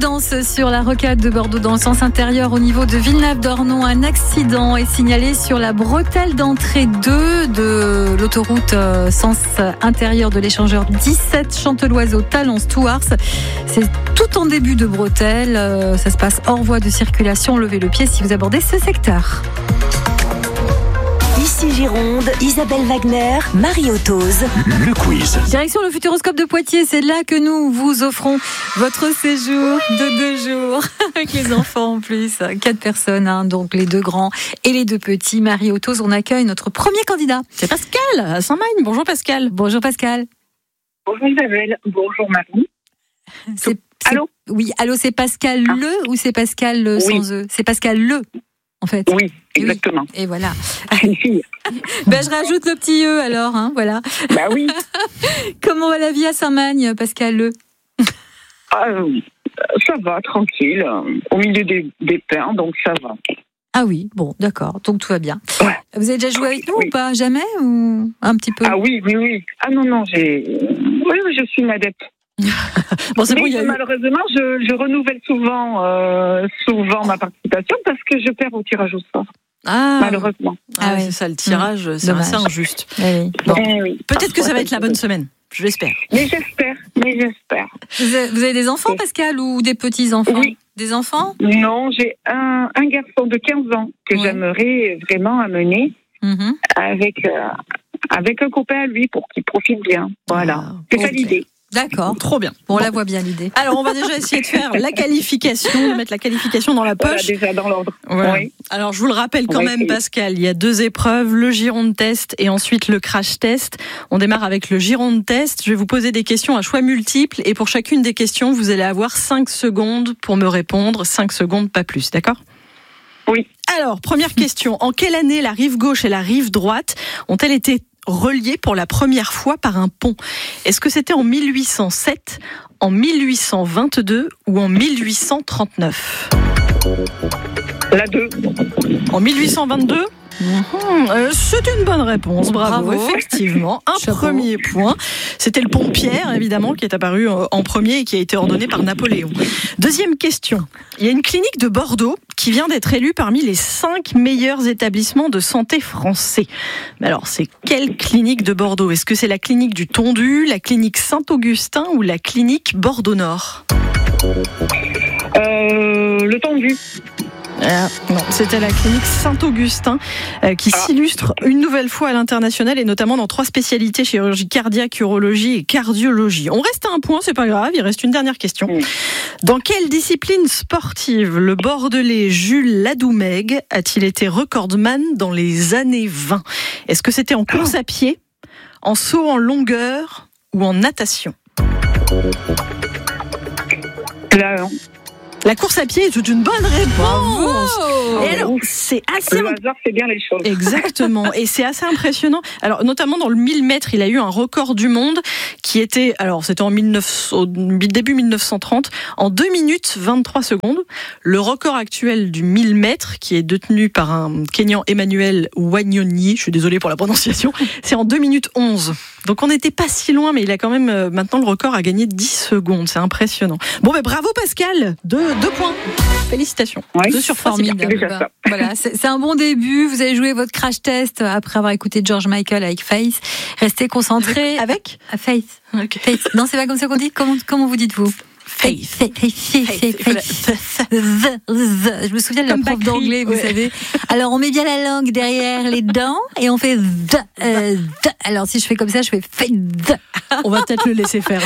Prudence sur la rocade de Bordeaux dans le sens intérieur au niveau de Villeneuve-d'Ornon. Un accident est signalé sur la bretelle d'entrée 2 de l'autoroute sens intérieur de l'échangeur 17 Chanteloiseau-Talence-Thouars. C'est tout en début de bretelle. Ça se passe hors voie de circulation. Levez le pied si vous abordez ce secteur. Ici Gironde, Isabelle Wagner, Marie Autoz. Le quiz. Direction le Futuroscope de Poitiers, c'est là que nous vous offrons votre séjour de 2 jours avec les enfants en plus. 4 personnes, donc les 2 grands et les 2 petits. Marie Autoz, on accueille notre premier candidat. C'est Pascal à Saint-Magne. Bonjour Pascal. Bonjour Pascal. Bonjour Isabelle. Bonjour Marie. Allô ? Oui, allô, c'est Pascal Le ou c'est Pascal sans E ? C'est Pascal Le. En fait. Oui, exactement. Et voilà. C'est une fille. Je rajoute le petit E alors, voilà. Bah oui. Comment va la vie à Saint-Magne, Pascal Le ? Ça va, tranquille. Au milieu des pins, donc ça va. Ah oui, bon, d'accord. Donc tout va bien. Ouais. Vous avez déjà joué avec nous ou pas ? Jamais ? Ou un petit peu ? Ah oui. Ah non, oui, je suis une adepte. Bon, c'est mais bon, malheureusement, je renouvelle souvent ma participation parce que je perds au tirage au sort. Malheureusement. Ah ouais, c'est ça, le tirage, c'est assez injuste. Oui. Bon. Oui. Peut-être que ça va être la bonne semaine, je l'espère. Mais j'espère. Vous avez des enfants, Pascal, ou des petits-enfants ? Oui. Des enfants ? Non, j'ai un garçon de 15 ans que j'aimerais vraiment amener avec un copain à lui pour qu'il profite bien. Voilà. C'est ça l'idée. D'accord. Trop bien. Bon, on la voit bien l'idée. Alors, on va déjà essayer de faire la qualification, de mettre la qualification dans la poche. Voilà, déjà dans l'ordre. Voilà. Oui. Alors, je vous le rappelle quand même, Pascal, il y a 2 épreuves, le Gironde Test et ensuite le Crash Test. On démarre avec le Gironde Test. Je vais vous poser des questions à choix multiples et pour chacune des questions, vous allez avoir 5 secondes pour me répondre. 5 secondes, pas plus, d'accord ? Oui. Alors, première question. En quelle année la rive gauche et la rive droite ont-elles été reliées pour la première fois par un pont ? Est-ce que c'était en 1807, en 1822 ou en 1839 ? La 2. En 1822 ? C'est une bonne réponse, bravo. Effectivement, un premier point. C'était le pont Pierre, évidemment, qui est apparu en premier et qui a été ordonné par Napoléon. Deuxième question. Il y a une clinique de Bordeaux qui vient d'être élue parmi les 5 meilleurs établissements de santé français. Mais alors, c'est quelle clinique de Bordeaux ? Est-ce que c'est la clinique du Tondu, la clinique Saint-Augustin ou la clinique Bordeaux-Nord ? Le Tondu. Non, c'était la clinique Saint-Augustin qui s'illustre une nouvelle fois à l'international et notamment dans 3 spécialités, chirurgie cardiaque, urologie et cardiologie. On reste à un point, c'est pas grave, il reste une dernière question. Dans quelle discipline sportive le Bordelais Jules Ladoumègue a-t-il été recordman dans les années 20 ? Est-ce que c'était en course à pied, en saut en longueur ou en natation ? La course à pied est une bonne réponse. Et alors, c'est assez... Le hasard fait bien les choses. Exactement. Et c'est assez impressionnant. Alors, notamment dans le 1000 mètres, il a eu un record du monde qui était, alors c'était au début 1930, en 2 minutes 23 secondes. Le record actuel du 1000 mètres, qui est détenu par un Kenyan Emmanuel Wanyonyi, je suis désolée pour la prononciation, c'est en 2 minutes 11. Donc on n'était pas si loin, mais il a quand même, maintenant le record a gagné 10 secondes. C'est impressionnant. Bon, mais bravo Pascal, 2 points. Félicitations. 2 sur 3, c'est bien. Voilà, c'est un bon début. Vous avez joué votre crash test après avoir écouté George Michael avec Faith. Restez concentrés. Avec Faith. Okay. Faith. Non, c'est pas comme ça qu'on dit. Comment vous dites-vous ? Faith. Je me souviens de la prof d'anglais, vous savez. Alors, on met bien la langue derrière les dents et on fait the. Alors, si je fais comme ça, je fais faith. On va peut-être le laisser faire.